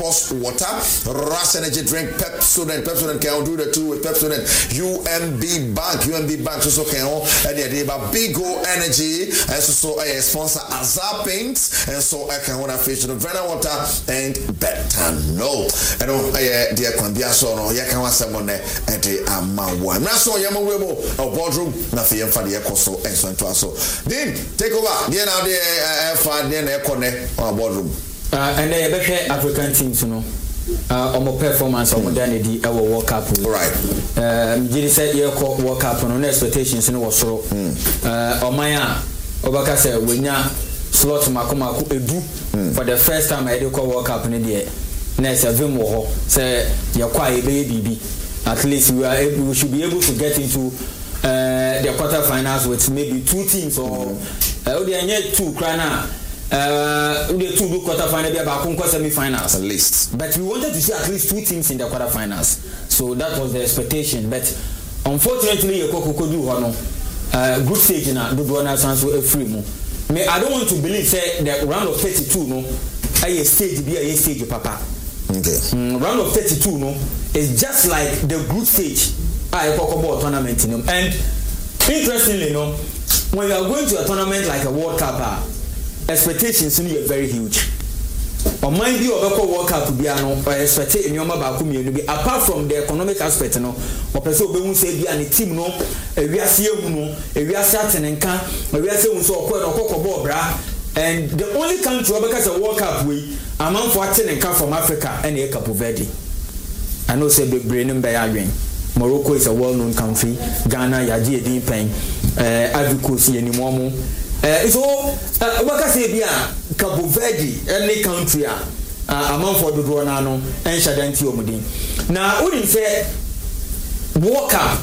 water, Rush Energy drink, Pepsodent can do the two with Pepsodent. UMB Bank so can and the Bigo Energy and so I sponsor Azar Paints and so I can want to fish the Vena water and Betano. I don't dear Kwambia so no ya can want someone and the Amawa. Naso Yamawebo or boardroom nothing for the Ecoso and so to so. Then take over. Then now the fine then Econe or boardroom. And they better African teams, you know. Omo performance of modernity our World Cup. Right. Jiri said you call World Cup no expectations in was so. Omaya Obaka said wenya slot makoma edu for the first time I call World Cup in the next vim wo say you kwai baby. At least we should be able to get into the quarterfinals with maybe two teams or two krana. The two quarterfinals be semi-finals at least. But we wanted to see at least two teams in the quarterfinals. So that was the expectation. But unfortunately, group stage na do one chance a free mo. I don't want to believe say the round of 32 no a stage be a stage papa. Okay. Round of 32 no is just like the group stage I ball tournament in them. And interestingly no, when you are going to a tournament like a World Cup expectations are very huge. Or mind you of a World Cup to be expect in your mobile community apart from the economic aspect, no, or person who say be a team no, we are seeing no, we are certain and can, we are saying so or bra. And the only country because a World Cup we among 14 and come from Africa and a Cape Verde. I know say big brain by Adrian. Morocco is a well-known country. Ghana, Yaji, Dean Payne, Ivory Coast, anymore. So, what I say, Cabo Verde, any country, among for the Ronano and Shadanti Omudin. Now, wouldn't say World Cup.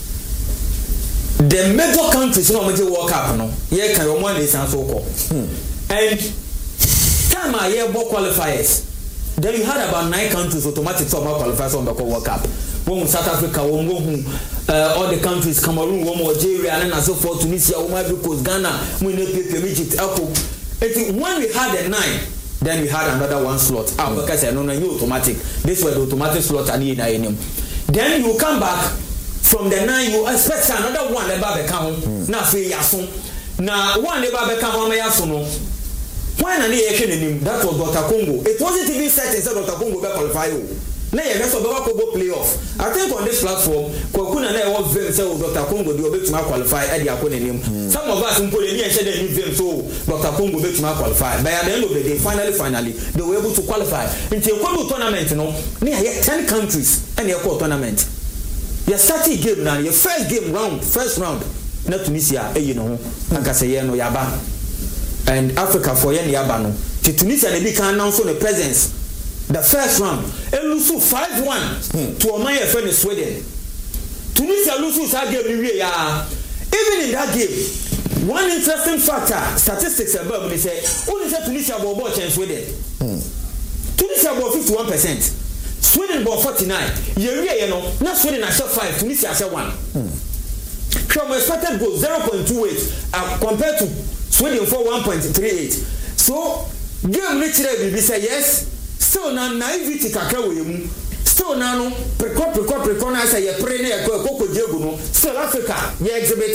The major countries no major World Cup, no, yeah, can one is and so called. And time I hear more qualifiers. Then you had about 9 countries automatic qualifiers on the World Cup. One South Africa, one all the countries, Cameroon, one Algeria, and so forth, Tunisia, Ivory Coast, Ghana, Egypt, when we had a 9, then we had another one slot. Because I know you automatic. This was the automatic slot I need. Then you come back from the 9, you expect another one about the count. Now say yasun. Now one about the count yasun. When I need that was Dr. Congo. It wasn't even set as Dr. Congo qualify. Now you have to go playoff. I think on this platform, Kwakuna na was very say Dr. Congo do be to qualify at the acronym. Some of us in Poland said they need them so Dr. Congo be to qualify. By the end of the day, finally, they were able to qualify. Into a tournament, near 10 countries and a tournament. Your starting game now, your first round, not Tunisia, you know, Ankaseyeno Yaba. And Africa for Yen Yabano. To Tunisia, they can announce on the presence. The first round, and lose 5-1 to Omaya friend in Sweden. Tunisia loses that game. Even in that game, one interesting factor, statistics above, they say, only said Tunisia ball in Sweden. Tunisia ball 51%. Sweden ball 49%. You know, not Sweden I shot 5, Tunisia shot 1. From expected goal 0.28 compared to Sweden for 1.38. So, game literally, we say yes. Still now naivety kakra we mu. Still now no prekɔ na say ye pre na ye koko jegu no. Still Africa ye exhibit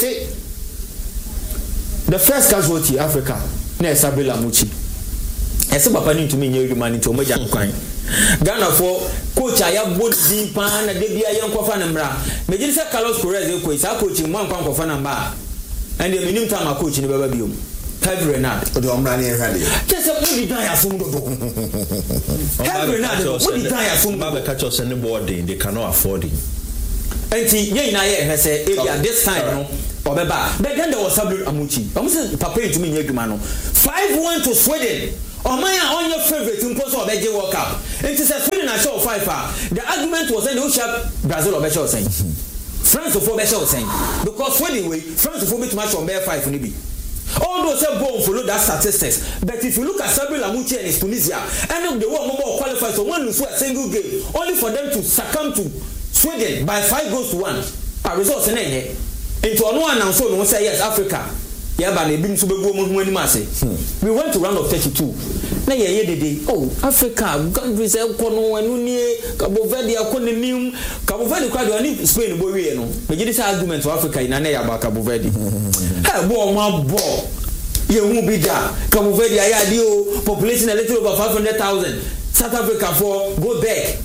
the first casualty Africa na Isabella Muchi. Ese papa ni ntumi nye adwuma ni ntomo ja kwan. Ghana for coach ayabo din pa na de bia ye nkofa na mra. Megiri se Carlos Correa ze coach sa coach mu anko nkofa na mba. And the minimum time coach ni baba biom. Heavy Renard. The Omrani and Randy. Just a pretty dire from the book. Heavy Renard, what did I assume? Baba catch us any boarding, they cannot afford it. And see, has said, at this time, or Baba. But then there was Sabri Amuchi. I was Papa to me, Yagumano. 5-1 to Sweden. Or my on your favorite in Post or Belgium World Cup. It is a Sweden I saw 5. The argument was in Ocean Brazil or Bechel saying. France before Bechel saying. Because Sweden way, France before me to match on Bear 5 maybe. All those have gone follow that statistics. But if you look at Sabri Lamuchi and Tunisia, and the one more qualified for one lose a single game, only for them to succumb to Sweden by 5 goals to 1. Our results in into one and so no say yes, Africa. yaba na ebi nso begu omo anim ase. We went to round of 32. Na ye dede oh Africa countries e kono anu nie Cabo Verde akoni nim Cabo Verde kwa do ani Spain bo wie no me gidi say argument for Africa ina na yaba Cabo Verde ha bo omo abo ye hu bi da Cabo Verde aya di o population a little over 500,000 South Africa for go back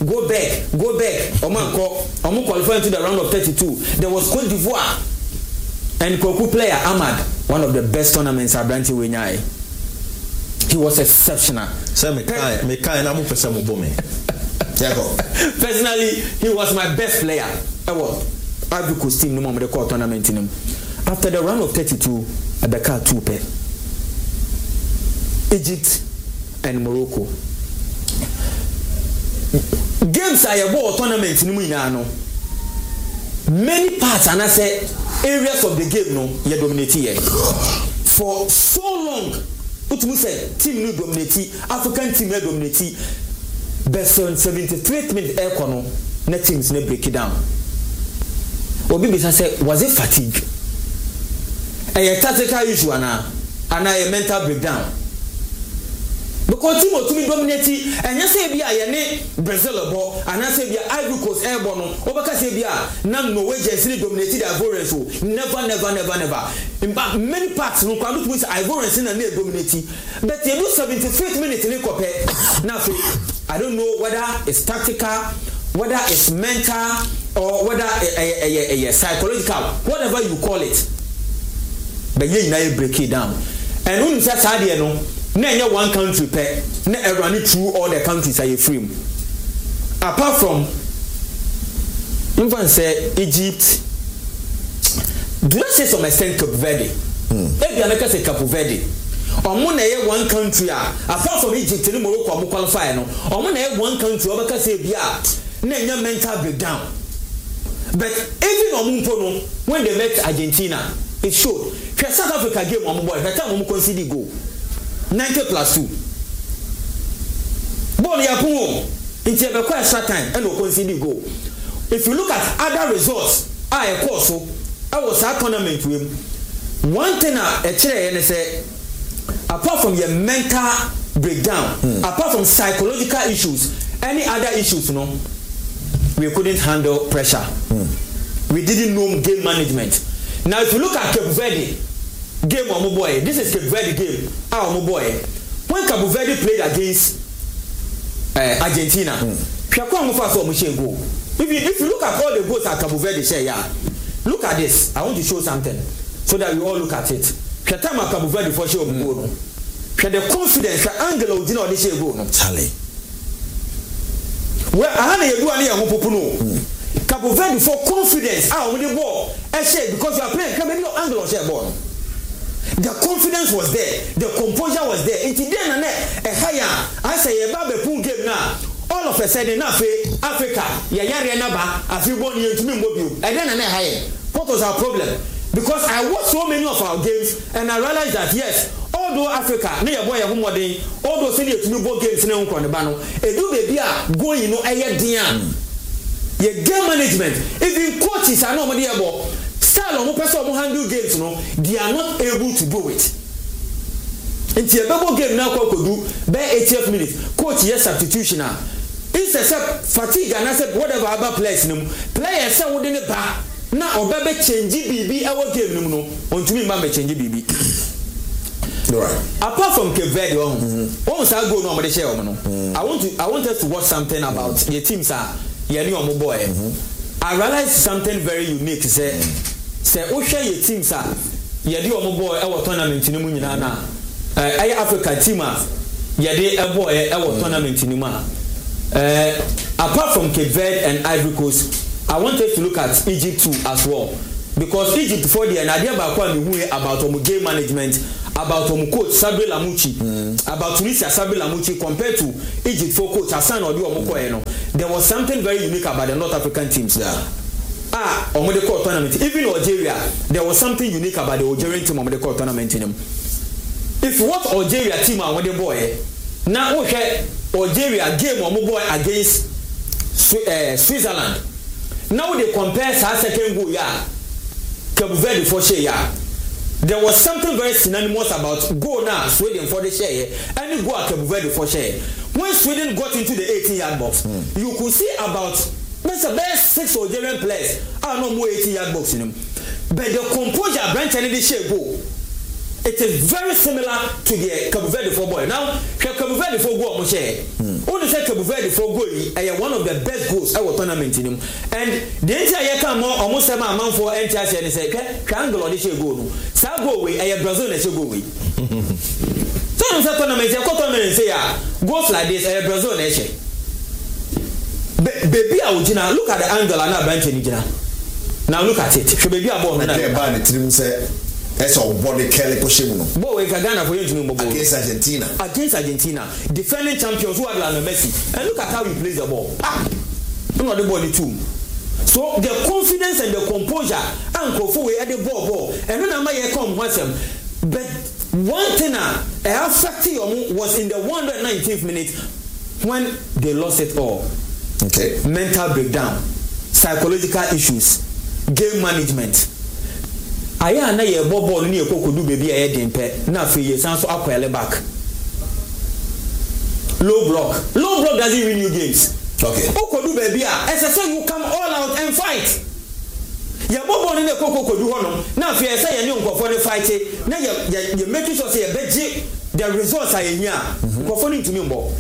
omo qualify into the round of 32. There was Cote d'Ivoire and Koku player Ahmad, one of the best tournaments Abranti Wenyai. He was exceptional. Personally, he was my best player. I was Ivory Coast team no more the call tournament in him. After the round of 32, at the car 2 pair. Egypt and Morocco. Games are a ball tournament in Minano. Many parts and I say areas of the game no you dominate here. For so long, what we say team no dominate, African team no dominate. Best on 73th minute air corner, net teams no break it down. Obi bisa say was it fatigue? A tactical issue and a mental breakdown. Because team to be dominating and you say be a Brazil ball and I say be Ivory Coast airborne or because say be nam Norwegian dominated Ivorians so never in fact many parts no can with Ivorians and they dominating but they do 75th minute in compare now I don't know whether it's tactical whether it's mental or whether a psychological whatever you call it but you now break it down and when you say sadie no na one country pay na run through all the countries are free apart from even say Egypt do not say some extent Cape Verde maybe America say Cape Verde omo na one country apart from Egypt and Morocco omo qualify no omo na one country obeka say bia na nya mental breakdown but even omo no when they met Argentina it showed South Africa game omo boy that time omo concede goal 90+2. Ball ya pumo into a extra time and no concede goal. If you look at other results, I was a tournament with one thing a chair and say apart from your mental breakdown, apart from psychological issues, any other issues, no, we couldn't handle pressure. We didn't know game management. Now if you look at Cape Verde game omo boy, this is Cape Verde game. Omo boy, when Cape Verde played against Argentina, if you look at all the goals that Cape Verde share, look at this. I want to show something so that we all look at it. Cape Verde for sure goal. The confidence, the angle of the share goal. Charlie. Well, I had a do any Cape Verde for confidence. With the ball, I say because you are playing, come in your angle of share ball. The confidence was there, the composure was there. Until then, I say a baby pool game now. All of a sudden, Africa, what was our problem? Because I watched so many of our games and I realized that yes, although Africa, although senior to new games in the Bano, a do baby going your game management, even coaches are not able. Style of person who handle games, no, they are not able to do it. Into a double game now, could do by 80th minute. Coach, yes, substitution. It's a fatigue and I said, whatever other players, no players are within the bar. Now, or baby change BB, our game, no, on to me, mamma change BB. Right. Apart from Cape Verde, almost I'll go no, but share. I want us to watch something about your teams are your new boy. I realized something very unique. Say share your teams are your new boy our tournament in Munina. Africa team are your boy our tournament in Numa. Apart from Cape Verde and Ivory Coast, I wanted to look at Egypt too as well. Because Egypt for the idea about game management, about coach Sabri Lamouchi, about Tunisia Sabri Lamouchi compared to Egypt for coach Hassan Odio. There was something very unique about the North African teams. On the court tournament, even Algeria, there was something unique about the Algerian team on the court tournament in them. If you watch Algeria team on the boy, now okay, Algeria game on boy against Switzerland. Now they compare our second goal, Cape Verde for share. there was something very synonymous about goal now Sweden for the share and go at Cape Verde for share. When Sweden got into the 18-yard box, you could see about the best 6 Algerian players are no more 18-yard box in them. But the composure Brent and the share goal, it is very similar to the Cape Verde for boy. Now, Cape Verde for goal, Moshe. Only say Cape Verde for goal, one of the best goals our tournament in him. And the entire come almost a man for NTS and say, triangle on the share goal. So go away, I Brazil and go away. So in that tournament, you come and say, goals like this, I Brazil and share. Baby, I would look at the angle and Brent and now look at it. Should be a ball. That's all body Kelly Poshimuno. Boy, Ghana for you to know against Argentina. Against Argentina, defending champions who are Lionel Messi. And look at how he plays the ball. Not the body too. So the confidence and the composure and Kofu at the ball. And when I come once but one thing affecting was in the 119th minute when they lost it all. Okay. Mental breakdown, psychological issues, game management. Aya na ye ball ni ekokodu baby aye dempe na fe ye san so akwele back. Low block doesn't win you games. Okay. Okodu baby so you come all out and fight. Ye ball ni ekokodu hono na fe say ye ni nkofo ni fight na ye make sure say ye beje the results are here. Nkofo ni ntumi mbo.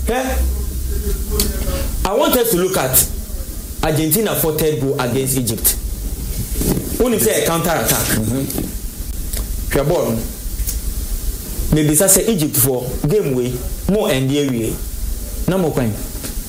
I want us to look at Argentina for third goal against Egypt. Only say a counter attack. Shabon. Maybe say Egypt for game way more and area. No more coin.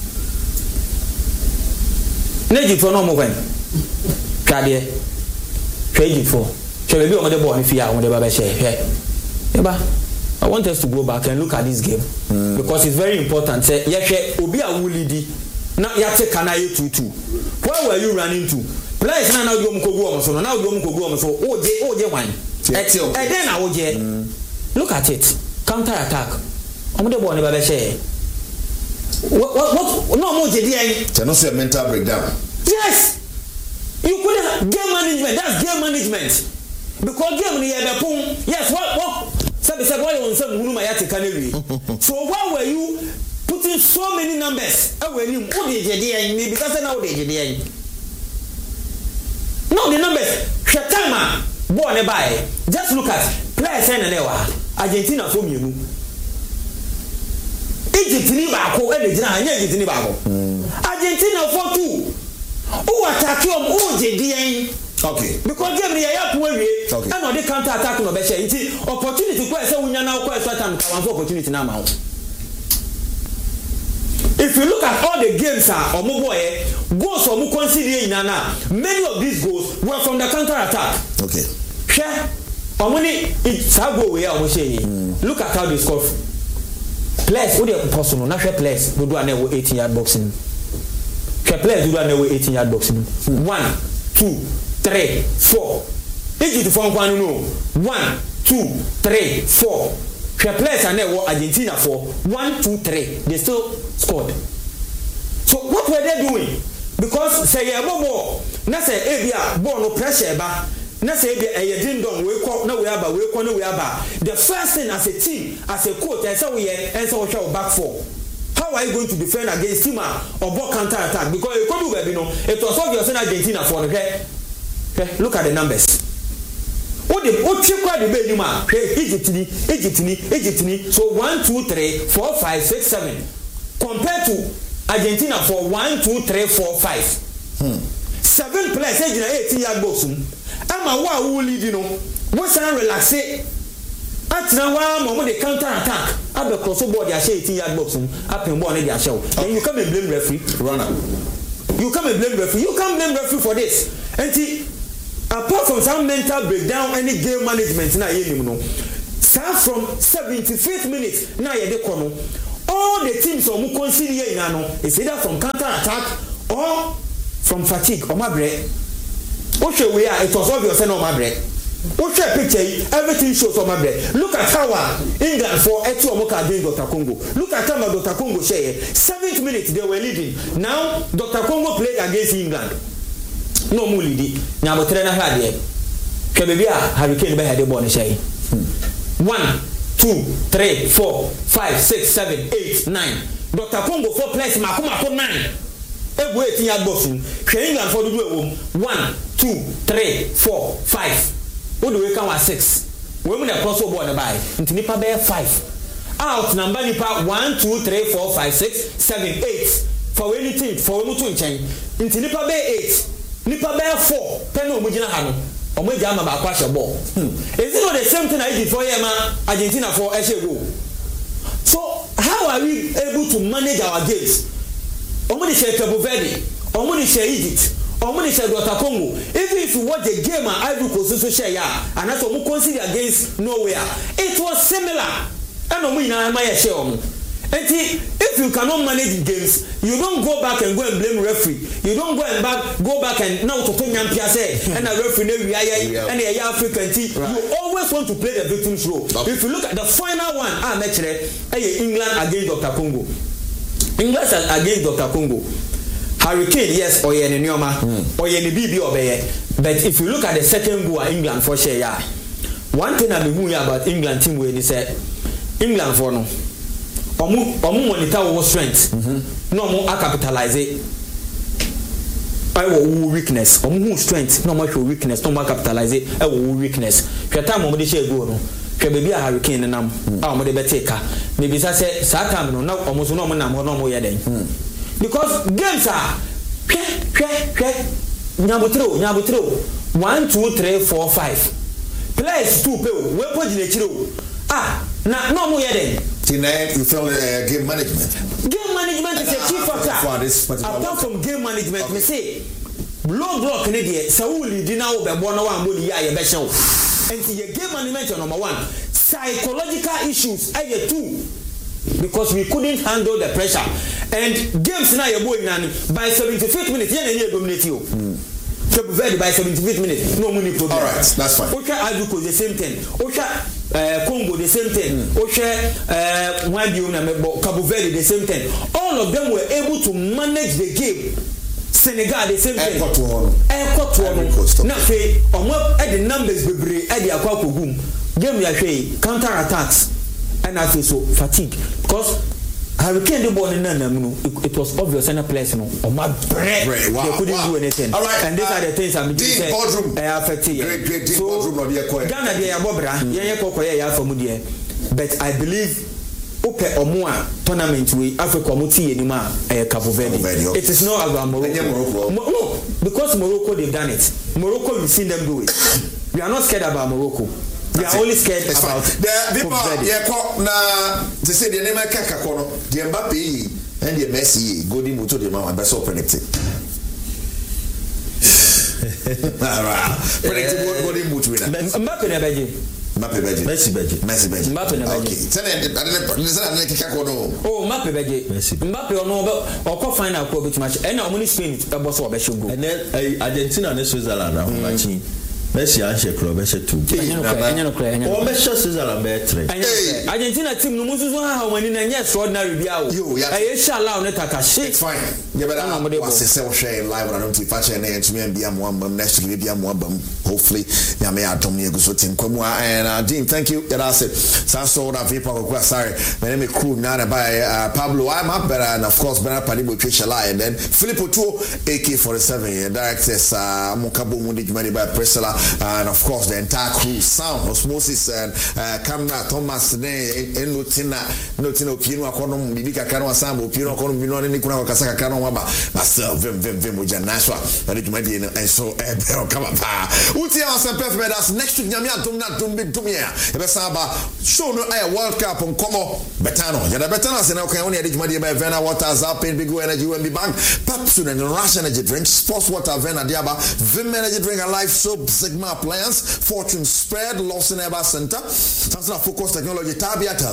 Egypt for no more coin. Kadie. Egypt for. Shall we be on the ball if you are on the Baba share? I want us to go back and look at this game because it's very important. Say, yes, Obi Awulidi. Now you take Kanaye 2-2. Where were you running to? Players now you go so now you go so OJ one. And then OJ. Look at it. Counter attack. I'm the ball never share. What no more JD. Can also a mental breakdown. Yes. You could have game management. That's game management. Because game ni ebe pon. Yes, what said why on some Hunu Mayate Canary. So why were you putting so many numbers? When you put the JD me because now the JD. No, the numbers. Shatama, born by. Just look at players and Argentina from you. Egypt ni bako e de na Egypt ni bako. Argentina 4-2. Who attack you on JD? Okay. Because game ya yapu we and no dey counter attack no be share. Nti opportunity ko say wunya na ko extra time ka wan opportunity na ma. If you look at all the games omo boy goals omo consider ina na many of these goals were from the counter attack. Okay. Share omo ni sago we omo share. Look at how they score. Players who dey possible na share players do na 18-yard boxing. Share players do na 18-yard boxing. 1 2 3 4. Egypt for one no. 1 2 3 4. The players are now Argentina for 1 2 3. They still scored. So what were they doing? Because say a ball, na say ebia ball no pressure ba. Na say ebia e din don we call na we aba we call na we aba. The first thing as a team, as a coach, I say we and so we show back four. How are you going to defend against team or ball counter attack? Because you could do baby no. It was obvious in Argentina for okay. Look at the numbers. What check what the baby man? Egypt ni. So 1 2 3 4 5 6 7. Compared to Argentina for 1 2 3 4 5. 7 players 18-yard box. Ama wa who lead you know. What's an relax it? At now one the counter attack. Abe cross board their 18-yard box. Up in one their show. Then you come and blame referee. Runner. You come and blame referee. You can't blame referee for this. And apart from some mental breakdown, any game management na you know. Start from 75th minute na ye de kono. All the teams who consider here no is either from counter attack or from fatigue or my break. Okay, we are it was obvious no my break. Okay, picture everything shows on my break. Look at how England for Etu Omoka against Dr. Congo. Look at how Dr. Congo share 7th minute they were leading. Now Dr. Congo played against England. No more leading. Now but trainer had here. Kebebia Hurricane be had a bonus. 1, 2, 3, 4, 5, 6, 7, 8, 9. Dr. Congo 4 place Makuma 9. Egu 18 yard boxing. England for the do 1, 2, 3, 4, 5. What do we count 6? Women that cross over the by. Into Nipa bear 5. Out number Nipa 1, 2, 3, 4, 5, 6, 7, 8. For anything, for Mutu chain. Into Nipa bear 8. Nipa bear 4. Peno Mujina Hano. Or Mujama Bakwasha ball. Is it not the same thing I did for Yama, Argentina for Eshego? So, how are we able to manage our games? Omuni share Cabo Verde, Omuni share Egypt, Omuni share Dr. Congo. Even if you watch the game and Ivory Coast share ya, and that's what we consider against nowhere. It was similar. And Omuni na Maya share. And if you cannot manage games, you don't go back and go and blame referee. You don't go back and now to say and a referee and a African team. You always want to play the victim's role. If you look at the final one, England against Dr. Congo. England against Dr. Congo. Hurricane, yes, or any Nioma, or any BB obey. But if you look at the second goal, England for share, yeah. One thing I'm moving about England team where they said England for no. Omu monitor our strength. No more capitalize it. I will weakness. Omu strength. No more weakness. No more capitalize it. I will weakness. Kata mo de share go no. Baby a Hurricane nam. Ah mo de beteka. Maybe say time no. Now almost no mo nam no mo ye den. Because games are nyabotro 1 2 3 4 5. Players 2 pe we put in chiro. Ah na no mo ye den. Tonight you feel game management. Game management is a key factor. Apart from game management, me say low block ne dey Sauli di na wo be bo na wa mo ni ya ye be hye wo. And your game management number 1. Psychological issues are 2. Because we couldn't handle the pressure. And games na ye boy nan by 75th minute ye na ye dominate you. By 75th minute no money problem. All right, that's fine. Okay, Ivory the same thing. Okay, Congo the same thing. Okay, Cabo Verde the same thing. All of them were able to manage the game. Senegal the same thing. Now say at the numbers be at the aqua game ya counter attacks and I feel so fatigue because Hurricane the ball in it was obvious and a place no on my bread they couldn't do anything. All right. And these are the things I'm saying affected. Great boardroom no dey call. Ghana dey abobra ye kokoye ya for mu dey. But I believe ope omo a tournament we Africa omo ti enima Cabo Verde. It is not about Morocco. No, because Morocco they've done it. Morocco we've seen them do it. We are not scared about Morocco. We are only scared about the people na they say the name Kakako no the Mbappe and the Messi golden moto the man be so predicted. Predicted golden moto winner. Mbappe na beje. Messi beje. Mbappe na beje. Okay. Say na Kakako no. Oh, Mbappe beje. Mbappe ono o ko final ko bit match. E na omuni Spain e bo so be show go. And Argentina and Switzerland na matching. Messi anshe kro be she 2. O be she Switzerland be 3. Argentina team no mususu ha wani na nye extraordinary bia o. E shala ne Takashi. It's fine. You better was say we share live and don't touch any ntumi and bia mo ambam next week bia mo ambam. Hopefully ya me atom ne go so tin kwamu and Dean thank you. That I said Sanso that people go sorry. My name is crew now by Pablo I'm up better and of course better Padibo Trishala and then Filippo 2 AK47 directors Mokabo Mundi Jumani by Priscilla and of course the entire crew sound Osmosis and Camera Thomas Notina Pino Akonom Bibika Kano Sambo Pino Akonom Bino Nikuna Kasaka Kano Waba myself Vim Muja Nashwa and so come up Uti awesome perfect that's next week Nyamia Dumia Ebesaba show no World Cup on Como Betano Yada Betano and okay only Adijmadi by Vena Water Zapin Big Energy UMB Bank Pepsi and Russian Energy Drink Sports Water Vena Diaba Vim Energy Drink and Life Soap Sigma Appliance Fortune Spread Lawson Eba Center Samsung Focus Technology Tabiata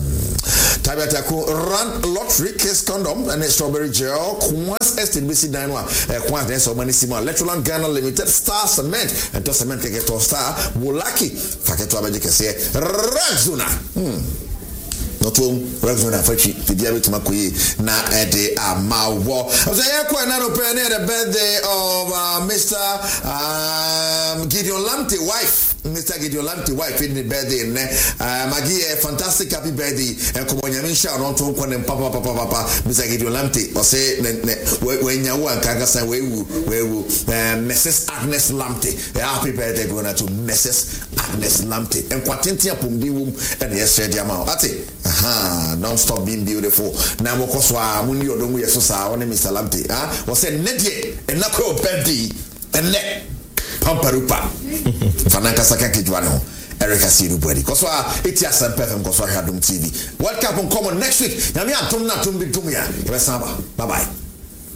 Run Lottery Case Condom and Strawberry Gel Kwas Estate BC Danwa Kwas Denso Manisima Electroland Ghana Limited Star Cement and to Cement Keto Star Mulaki Faketo Abajikese Radzuna not one Reverend Afachi to be able to makoye na ede amawo. So here kwa na no pe na the birthday of Mr. Gideon Lamte wife. Mr. Gideon Lamte wife in the birthday ne magi a fantastic happy birthday and come on yamisha no to ko ne papa Mr. Gideon Lamte o say when nyawo anka san wewu Mrs. Agnes Lamte happy birthday going to Mrs. Agnes Lamte and kwatenti apomdi wum and yesterday ama ati don't stop being beautiful na mo koso a muni odomu yeso sa woni Mr. Lamte o say nedie enakro birthday enne pamparupa fananka saka kejwane ho Erica Siru Bwedi koso a etiasa perfect koso a Adom TV World Cup on common next week nyame atom na tom bi tum ya bye bye.